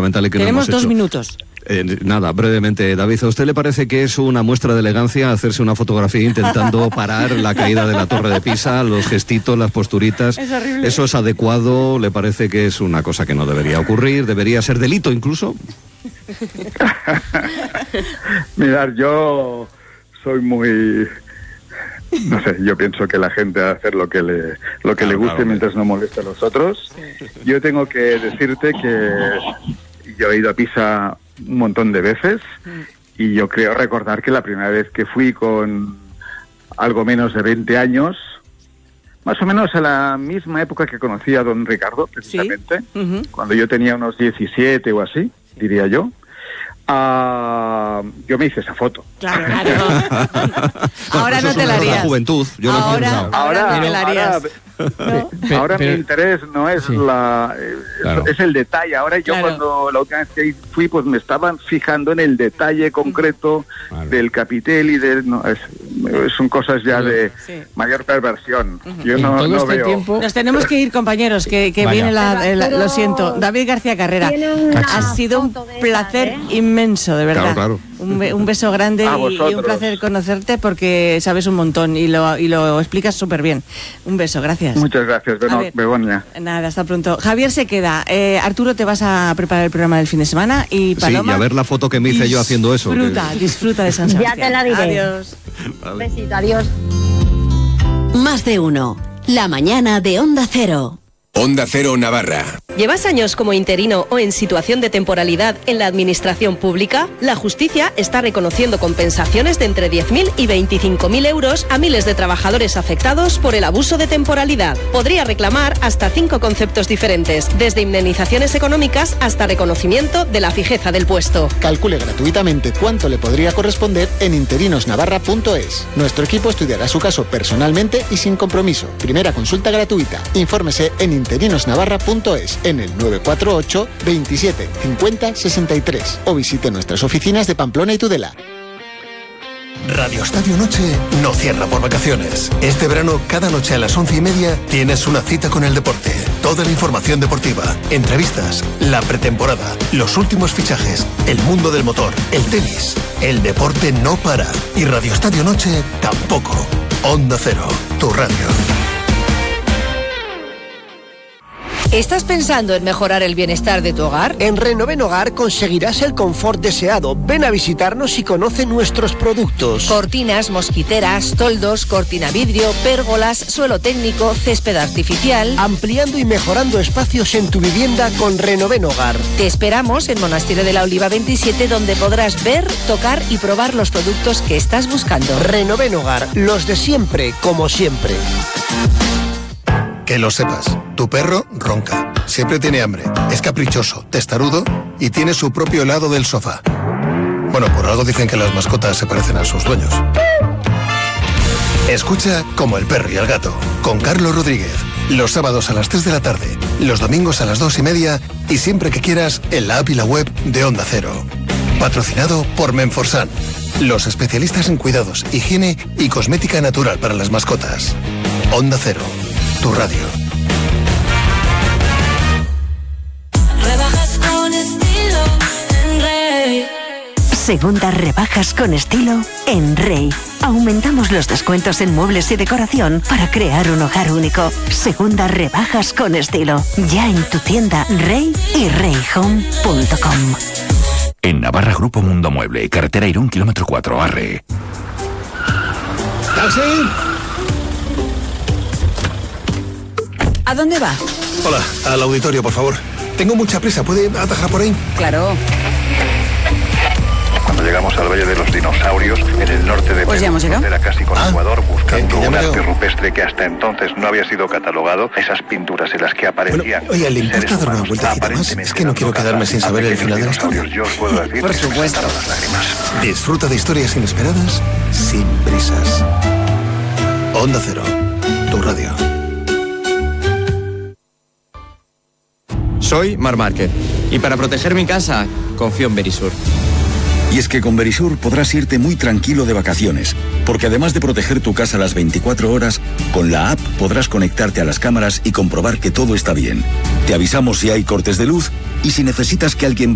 fundamental y que tenemos no hemos 2 minutos. Nada, brevemente, David, ¿a usted le parece que es una muestra de elegancia hacerse una fotografía intentando parar la caída de la Torre de Pisa, los gestitos, las posturitas? Es horrible. ¿Eso es adecuado? ¿Le parece que es una cosa que no debería ocurrir? ¿Debería ser delito incluso? Mirad, yo soy muy... No sé, yo pienso que la gente va a hacer lo que le guste, claro, mientras no moleste a los otros. Yo tengo que decirte que yo he ido a Pisa un montón de veces y yo creo recordar que la primera vez que fui con algo menos de 20 años, más o menos a la misma época que conocí a don Ricardo, precisamente, ¿sí? Cuando yo tenía unos 17 o así, diría yo. Yo me hice esa foto. Claro. Ahora no te la harías. La juventud. Yo ahora no te la harías. Ahora mi interés no es es el detalle. Ahora yo cuando la última vez que fui, pues me estaban fijando en el detalle concreto del capitel y son cosas ya de mayor perversión. Yo no veo. Tiempo... Nos tenemos que ir, compañeros, que viene lo siento. David García Carrera, ha sido un placer inmenso, de verdad. Claro. Un beso grande y un placer conocerte porque sabes un montón y lo explicas súper bien. Un beso, gracias. Muchas gracias, Begoña. Nada, hasta pronto. Javier se queda. Arturo, te vas a preparar el programa del fin de semana y Paloma... Sí, y a ver la foto que me hice yo haciendo eso. Disfruta de San Sebastián. Ya te la diré. Adiós. Un besito, adiós. Más de uno. La mañana de Onda Cero. Onda Cero Navarra. ¿Llevas años como interino o en situación de temporalidad en la administración pública? La justicia está reconociendo compensaciones de entre 10.000 y 25.000 euros a miles de trabajadores afectados por el abuso de temporalidad. Podría reclamar hasta 5 conceptos diferentes, desde indemnizaciones económicas hasta reconocimiento de la fijeza del puesto. Calcule gratuitamente cuánto le podría corresponder en interinosnavarra.es. Nuestro equipo estudiará su caso personalmente y sin compromiso. Primera consulta gratuita. Infórmese en interinosnavarra.es en el 948 27 50 63 o visite nuestras oficinas de Pamplona y Tudela. Radio Estadio Noche no cierra por vacaciones. Este verano, cada noche a las 11:30 tienes una cita con el deporte. Toda la información deportiva, entrevistas, la pretemporada, los últimos fichajes, el mundo del motor, el tenis. El deporte no para y Radio Estadio Noche tampoco. Onda Cero, tu radio. ¿Estás pensando en mejorar el bienestar de tu hogar? En Renoven Hogar conseguirás el confort deseado. Ven a visitarnos y conoce nuestros productos. Cortinas, mosquiteras, toldos, cortina vidrio, pérgolas, suelo técnico, césped artificial. Ampliando y mejorando espacios en tu vivienda con Renoven Hogar. Te esperamos en Monasterio de la Oliva 27, donde podrás ver, tocar y probar los productos que estás buscando. Renoven Hogar, los de siempre, como siempre. Que lo sepas, tu perro ronca, siempre tiene hambre, es caprichoso, testarudo y tiene su propio helado del sofá. Bueno, por algo dicen que las mascotas se parecen a sus dueños. Escucha Como el perro y el gato, con Carlos Rodríguez, los sábados a las 3 de la tarde, los domingos a las 2:30 y siempre que quieras en la app y la web de Onda Cero. Patrocinado por Menforsan, los especialistas en cuidados, higiene y cosmética natural para las mascotas. Onda Cero, tu radio. Rebajas con estilo en Rey. Segundas rebajas con estilo en Rey. Aumentamos los descuentos en muebles y decoración para crear un hogar único. Segundas rebajas con estilo. Ya en tu tienda Rey y reyhome.com. En Navarra, Grupo Mundo Mueble, carretera Irún, kilómetro 4, Arre. ¡Taxi! ¿A dónde va? Hola, al auditorio, por favor. Tengo mucha prisa, ¿puede atajar por ahí? Claro. Cuando llegamos al Valle de los Dinosaurios, en el norte de pues Perú, era casi con Ecuador, buscando que un arte rupestre que hasta entonces no había sido catalogado, esas pinturas en las que aparecían... Bueno, oye, ¿le importa dar una vueltecita más? Es que no quiero quedarme sin saber el final de la historia. Yo os puedo decir por supuesto. Las lágrimas. Disfruta de historias inesperadas, sin prisas. Onda Cero, tu radio. Soy Mar Márquez y para proteger mi casa confío en Verisur. Y es que con Verisur podrás irte muy tranquilo de vacaciones, porque además de proteger tu casa las 24 horas, con la app podrás conectarte a las cámaras y comprobar que todo está bien. Te avisamos si hay cortes de luz y si necesitas que alguien